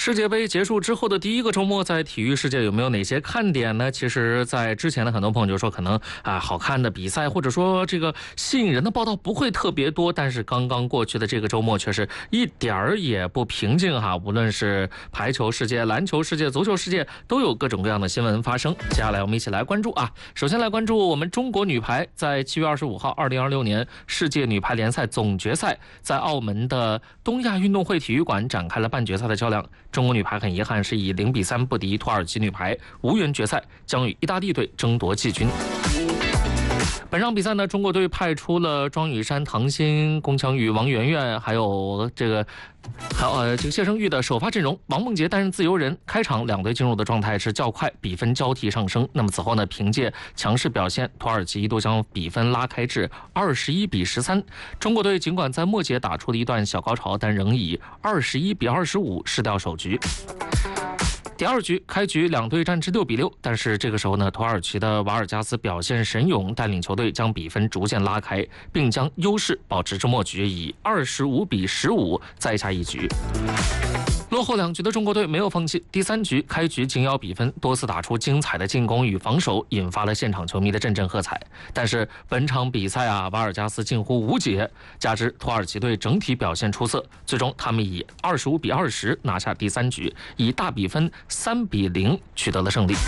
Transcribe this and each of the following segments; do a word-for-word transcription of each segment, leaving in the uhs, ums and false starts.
世界杯结束之后的第一个周末，在体育世界有没有哪些看点呢？其实，在之前的很多朋友就说，可能啊好看的比赛，或者说这个吸引人的报道不会特别多。但是刚刚过去的这个周末，却是一点儿也不平静哈。无论是排球世界、篮球世界、足球世界，都有各种各样的新闻发生。接下来我们一起来关注啊。首先来关注我们中国女排，在七月二十五号，二零二六年世界女排联赛总决赛，在澳门的东亚运动会体育馆展开了半决赛的较量。中国女排很遗憾是以零比三不敌土耳其女排，无缘决赛，将与意大利队争夺季军。本场比赛呢，中国队派出了庄雨珊、唐鑫、龚强宇、王媛媛，还有这个还有呃这个谢生育的首发阵容。王梦洁担任自由人。开场两队进入的状态是较快，比分交替上升。那么此后呢，凭借强势表现，土耳其一度将比分拉开至二十一比十三。中国队尽管在末节打出了一段小高潮，但仍以二十一比二十五失掉首局。第二局开局两队战至六比六，但是这个时候呢，土耳其的瓦尔加斯表现神勇，带领球队将比分逐渐拉开，并将优势保持至末局，以二十五比十五再下一局。落后两局的中国队没有放弃，第三局开局紧咬比分，多次打出精彩的进攻与防守，引发了现场球迷的阵阵喝彩。但是本场比赛啊，瓦尔加斯近乎无解，加之土耳其队整体表现出色，最终他们以二十五比二十拿下第三局，以大比分三比零取得了胜利。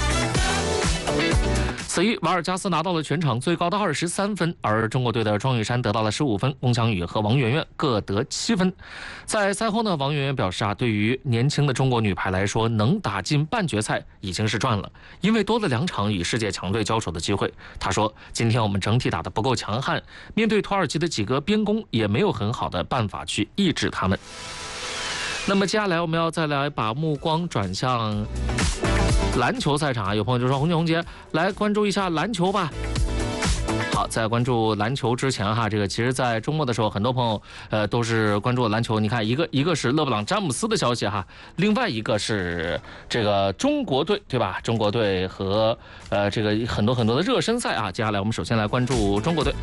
此役，瓦尔加斯拿到了全场最高的二十三分，而中国队的庄雨珊得到了十五分，龚强宇和王媛媛各得七分。在赛后呢，王媛媛表示啊，对于年轻的中国女排来说，能打进半决赛已经是赚了，因为多了两场与世界强队交手的机会。她说，今天我们整体打得不够强悍，面对土耳其的几个边攻，也没有很好的办法去抑制他们。那么接下来我们要再来把目光转向篮球赛场啊，有朋友就说红姐红姐来关注一下篮球吧。好，在关注篮球之前哈，这个其实在周末的时候，很多朋友呃都是关注篮球。你看，一个一个是勒布朗詹姆斯的消息哈，另外一个是这个中国队，对吧？中国队和呃这个很多很多的热身赛啊。接下来我们首先来关注中国队。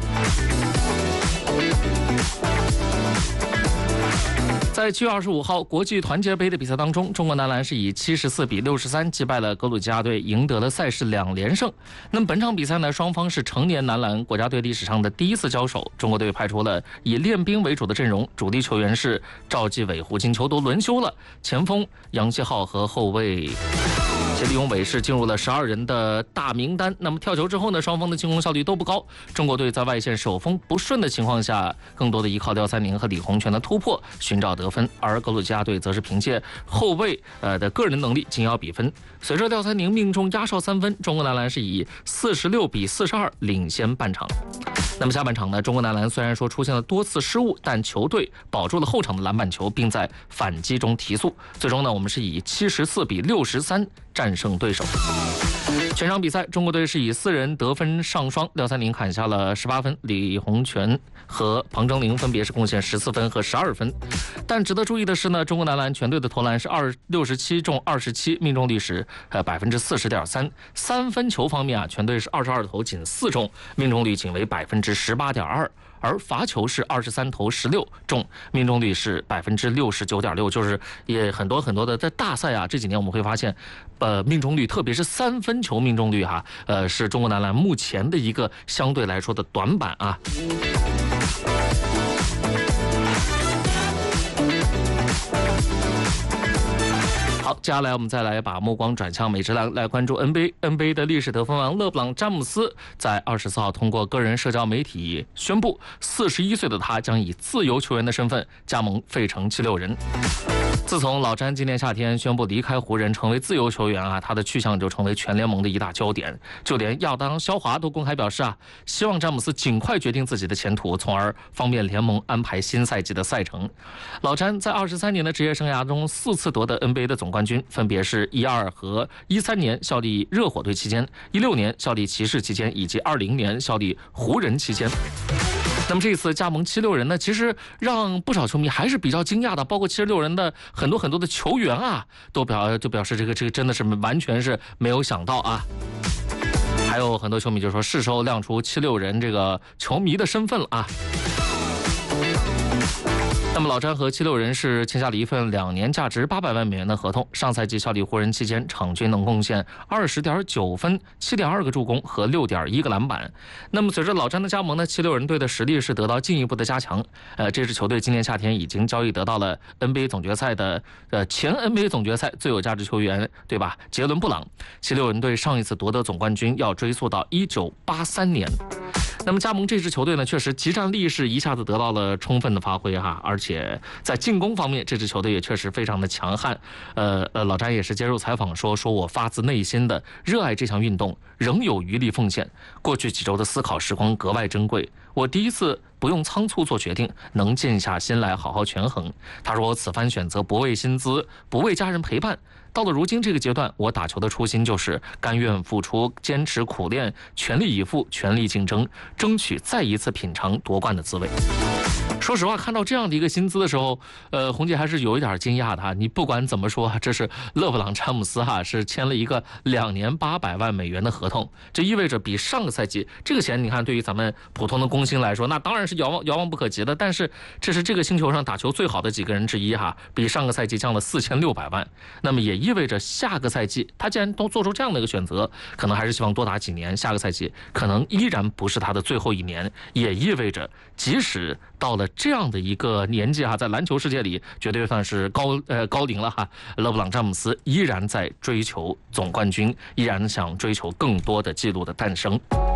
在七月二十五号国际团结杯的比赛当中，中国男篮是以七十四比六十三击败了格鲁吉亚队，赢得了赛事两连胜。那么本场比赛呢，双方是成年男篮国家队历史上的第一次交手。中国队派出了以练兵为主的阵容，主力球员是赵继伟、胡金秋都轮休了，前锋杨希浩和后卫谢立勇伟是进入了十二人的大名单。那么跳球之后呢，双方的进攻效率都不高。中国队在外线手风不顺的情况下，更多的依靠廖三宁和李洪权的突破寻找得分，而格鲁吉亚队则是凭借后卫呃的个人能力紧咬比分。随着廖三宁命中压哨三分，中国男篮是以四十六比四十二领先半场。那么下半场呢，中国男篮虽然说出现了多次失误，但球队保住了后场的篮板球，并在反击中提速。最终呢，我们是以七十四比六十三战胜对手。全场比赛，中国队是以四人得分上双，廖三宁砍下了十八分，李洪权和庞征林分别是贡献十四分和十二分。但值得注意的是呢，中国男篮全队的投篮是二六十七中二十七，命中率是呃百分之四十点三。三分球方面啊，全队是二十二投仅四中，命中率仅为百分之十八点二。而罚球是二十三投十六中，命中率是百分之六十九点六，就是也很多很多的在大赛啊，这几年我们会发现，呃，命中率特别是三分球命中率哈，呃，是中国男篮目前的一个相对来说的短板啊。好，接下来我们再来把目光转向美职篮，来关注 N B A。N B A 的历史得分王勒布朗詹姆斯在二十四号通过个人社交媒体宣布，四十一岁的他将以自由球员的身份加盟费城七六人。自从老詹今年夏天宣布离开湖人成为自由球员啊，他的去向就成为全联盟的一大焦点。就连亚当肖华都公开表示啊，希望詹姆斯尽快决定自己的前途，从而方便联盟安排新赛季的赛程。老詹在二十三年的职业生涯中，四次夺得 N B A 的总冠军，分别是一二和一三年效力热火队期间，一六年效力骑士期间，以及二零年效力湖人期间。那么这次加盟七六人呢，其实让不少球迷还是比较惊讶的，包括七十六人的很多很多的球员啊，都表就表示这个这个真的是完全是没有想到啊。还有很多球迷就说，是时候亮出七六人这个球迷的身份了啊。那那么老詹和七六人是签下了一份两年价值八百万美元的合同，上赛季效力湖人期间，场均能贡献二十点九分、七点二个助攻和六点一个篮板。那么随着老詹的加盟呢，七六人队的实力是得到进一步的加强。呃，这支球队今年夏天已经交易得到了 N B A 总决赛的呃前 N B A 总决赛最有价值球员，对吧？杰伦布朗。七六人队上一次夺得总冠军要追溯到一九八三年。那么加盟这支球队呢，确实集战力是一下子得到了充分的发挥哈，而且在进攻方面，这支球队也确实非常的强悍。呃呃，老詹也是接受采访说，说我发自内心的热爱这项运动，仍有余力奉献。过去几周的思考时光格外珍贵，我第一次不用仓促做决定，能静下心来好好权衡。他说我此番选择不为薪资，不为家人陪伴。到了如今这个阶段，我打球的初心就是甘愿付出，坚持苦练，全力以赴，全力竞争，争取再一次品尝夺冠的滋味。说实话，看到这样的一个薪资的时候，呃，红姐还是有一点惊讶的哈。你不管怎么说，这是勒布朗·詹姆斯哈是签了一个两年八百万美元的合同，这意味着比上个赛季这个钱，你看对于咱们普通的工薪来说，那当然是遥望遥望不可及的。但是这是这个星球上打球最好的几个人之一哈，比上个赛季降了四千六百万。那么也意味着下个赛季他既然都做出这样的一个选择，可能还是希望多打几年，下个赛季可能依然不是他的最后一年，也意味着即使到了这样的一个年纪哈，在篮球世界里绝对算是高呃高龄了哈。勒布朗·詹姆斯依然在追求总冠军，依然想追求更多的纪录的诞生。